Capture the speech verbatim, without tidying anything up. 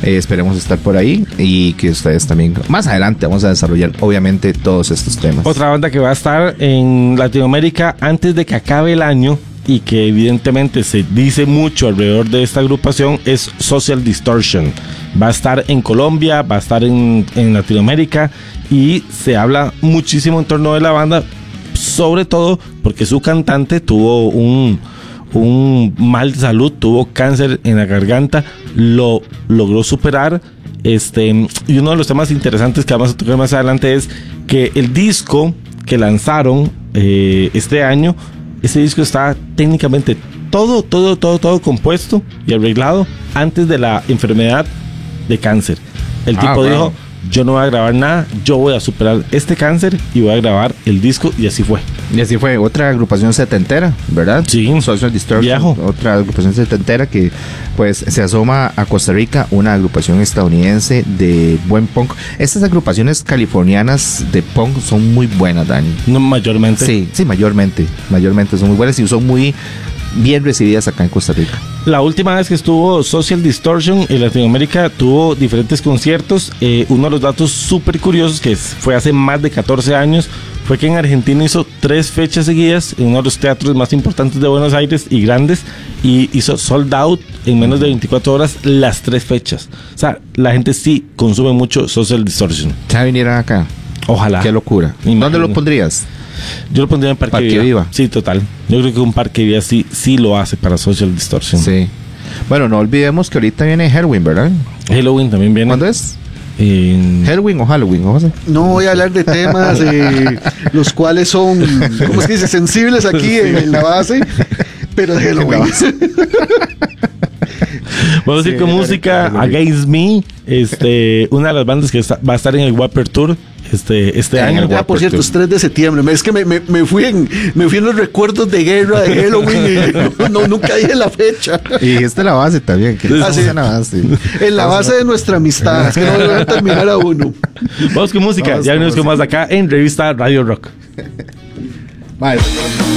Eh, esperemos estar por ahí y que ustedes también. Más adelante vamos a desarrollar, obviamente, todos estos temas. Otra banda que va a estar en Latinoamérica antes de que acabe el año y que evidentemente se dice mucho alrededor de esta agrupación es Social Distortion. Va a estar en Colombia, va a estar en, en Latinoamérica y se habla muchísimo en torno de la banda, sobre todo porque su cantante tuvo un, un mal de salud, tuvo cáncer en la garganta, lo logró superar. Este, y uno de los temas interesantes que vamos a tocar más adelante es que el disco que lanzaron eh, este año, este disco está técnicamente todo, todo, todo, todo compuesto y arreglado antes de la enfermedad de cáncer. El tipo ah, wow. dijo, yo no voy a grabar nada, yo voy a superar este cáncer y voy a grabar el disco, y así fue. Y así fue, otra agrupación setentera, ¿verdad? Sí, Social Distortion, viejo. Otra agrupación setentera que pues se asoma a Costa Rica, una agrupación estadounidense de buen punk. Estas agrupaciones californianas de punk son muy buenas, Dani. No, mayormente. Sí, sí, mayormente, mayormente son muy buenas y son muy bien recibidas acá en Costa Rica. La última vez que estuvo Social Distortion en Latinoamérica tuvo diferentes conciertos. Eh, uno de los datos súper curiosos, que fue hace más de catorce años, fue que en Argentina hizo tres fechas seguidas en uno de los teatros más importantes de Buenos Aires y grandes, y hizo sold out en menos de veinticuatro horas las tres fechas. O sea, la gente sí consume mucho Social Distortion. ¿Ya vinieran acá? Ojalá. Qué locura. Imagino. ¿Dónde lo pondrías? Yo lo pondría en Parque, Parque Viva. Viva. Sí, total. Yo creo que un Parque Viva sí, sí lo hace para Social Distortion. Sí. Bueno, no olvidemos que ahorita viene Halloween, ¿verdad? Halloween también viene. ¿Cuándo es? En... Halloween o Halloween, José. No voy a hablar de temas eh, los cuales son, ¿cómo es que dice? Sensibles aquí en, en la base, pero de Halloween. Vamos a ir sí, con música Against Me, este, una de las bandas que está, va a estar en el Whopper Tour este, este en año. Ah, por cierto, es tres de septiembre. Es que me, me, me, fui en, me fui en los recuerdos de guerra de Halloween y no, no, nunca dije la fecha. Y esta es la base también. Que ah, sí. En la base, en la base de nuestra amistad. Es que no voy a terminar a uno. Vamos con música. Vamos, ya venimos con más acá en Revista Radio Rock. Vale.